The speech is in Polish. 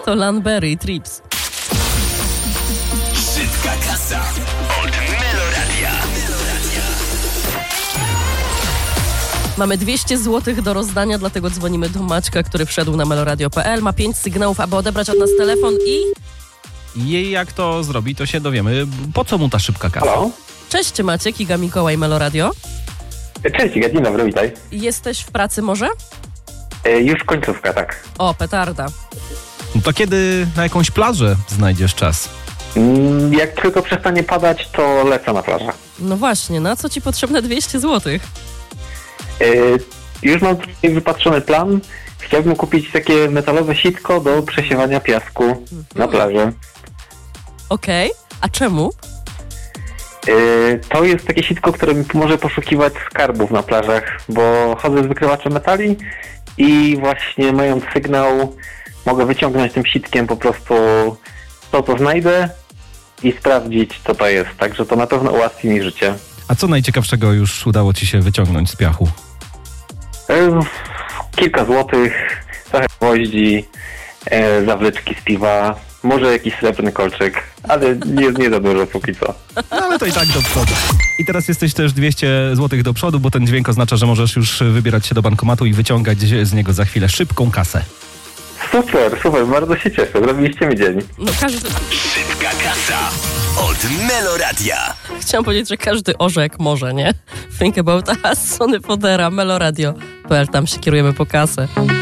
To Lanberry i Trips. Szybka kasa od Meloradia. Mamy 200 zł do rozdania, dlatego dzwonimy do Maćka, który wszedł na meloradio.pl. Ma 5 sygnałów, aby odebrać od nas telefon I jak to zrobi, to się dowiemy. Po co mu ta szybka kasa? Halo? Cześć Maciek, Iga Mikołaj, Meloradio. Cześć, dzień dobry, witaj. Jesteś w pracy może? Już końcówka, tak. O, petarda. No to kiedy na jakąś plażę znajdziesz czas? Jak tylko przestanie padać, to lecę na plażę. No właśnie, na co ci potrzebne 200 zł? Już mam tutaj wypatrzony plan. Chciałbym kupić takie metalowe sitko do przesiewania piasku na plaży. Okej, a czemu? To jest takie sitko, które mi pomoże poszukiwać skarbów na plażach, bo chodzę z wykrywaczem metali i właśnie mając sygnał mogę wyciągnąć tym sitkiem po prostu to, co znajdę i sprawdzić, co to jest. Także to na pewno ułatwi mi życie. A co najciekawszego już udało ci się wyciągnąć z piachu? Kilka złotych, trochę gwoździ, zawleczki z piwa, może jakiś srebrny kolczyk, ale nie za dużo póki co. No ale to i tak do przodu. I teraz jesteś też 200 zł do przodu, bo ten dźwięk oznacza, że możesz już wybierać się do bankomatu i wyciągać z niego za chwilę szybką kasę. Super, bardzo się cieszę, zrobiliście mi dzień. No każdy... Szybka kasa od Meloradia. Chciałam powiedzieć, że każdy orze jak może, nie? Think about us, Sony Fodera, Meloradio.pl, tam się kierujemy po kasę.